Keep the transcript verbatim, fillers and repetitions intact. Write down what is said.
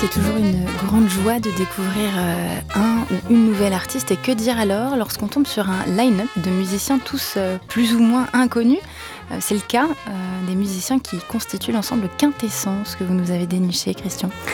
c'est toujours une grande joie de découvrir euh, un ou une nouvelle artiste. Et que dire alors lorsqu'on tombe sur un line-up de musiciens tous euh, plus ou moins inconnus. Euh, c'est le cas euh, des musiciens qui constituent l'ensemble Quintessence que vous nous avez déniché, Christian.